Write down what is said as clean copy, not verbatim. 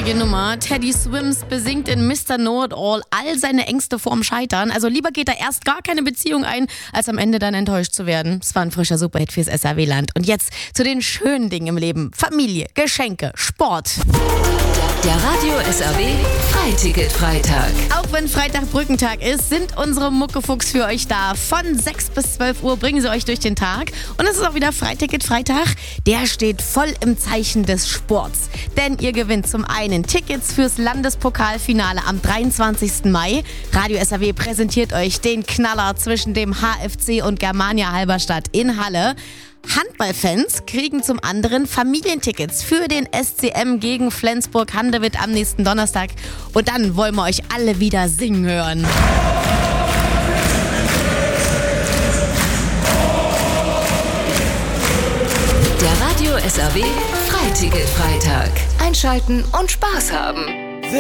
traurige Nummer. Teddy Swims besingt in Mr. Know-It-All all seine Ängste vorm Scheitern. Also lieber geht er erst gar keine Beziehung ein, als am Ende dann enttäuscht zu werden. Es war ein frischer Superhit fürs SAW-Land. Und jetzt zu den schönen Dingen im Leben. Familie, Geschenke, Sport. Der Radio SAW Freiticket-Freitag. Auch wenn Freitag Brückentag ist, sind unsere Muckefuchs für euch da. Von 6 bis 12 Uhr bringen sie euch durch den Tag. Und es ist auch wieder Freiticket-Freitag. Der steht voll im Zeichen des Sports. Denn ihr gewinnt zum einen Tickets fürs Landespokalfinale am 23. Mai. Radio SAW präsentiert euch den Knaller zwischen dem HFC und Germania Halberstadt in Halle. Handballfans kriegen zum anderen Familientickets für den SCM gegen Flensburg-Handewitt am nächsten Donnerstag. Und dann wollen wir euch alle wieder singen hören. Der Radio SAW Freiticket-Freitag. Einschalten und Spaß haben.